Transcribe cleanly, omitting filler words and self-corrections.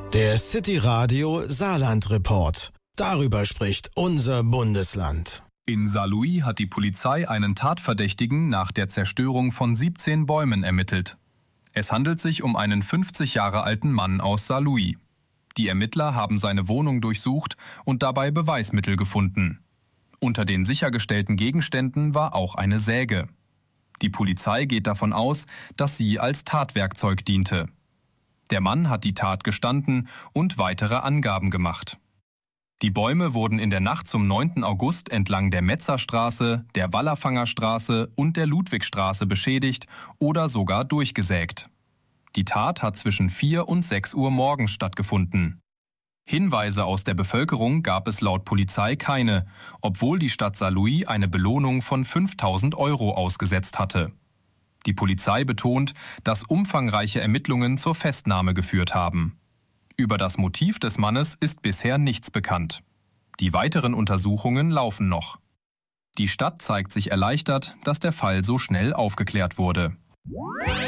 Der City Radio Saarland Report. Darüber spricht unser Bundesland. In Saarlouis hat die Polizei einen Tatverdächtigen nach der Zerstörung von 17 Bäumen ermittelt. Es handelt sich um einen 50 Jahre alten Mann aus Saarlouis. Die Ermittler haben seine Wohnung durchsucht und dabei Beweismittel gefunden. Unter den sichergestellten Gegenständen war auch eine Säge. Die Polizei geht davon aus, dass sie als Tatwerkzeug diente. Der Mann hat die Tat gestanden und weitere Angaben gemacht. Die Bäume wurden in der Nacht zum 9. August entlang der Metzerstraße, der Wallerfangerstraße und der Ludwigstraße beschädigt oder sogar durchgesägt. Die Tat hat zwischen 4 und 6 Uhr morgens stattgefunden. Hinweise aus der Bevölkerung gab es laut Polizei keine, obwohl die Stadt Saarlouis eine Belohnung von 5.000 € ausgesetzt hatte. Die Polizei betont, dass umfangreiche Ermittlungen zur Festnahme geführt haben. Über das Motiv des Mannes ist bisher nichts bekannt. Die weiteren Untersuchungen laufen noch. Die Stadt zeigt sich erleichtert, dass der Fall so schnell aufgeklärt wurde.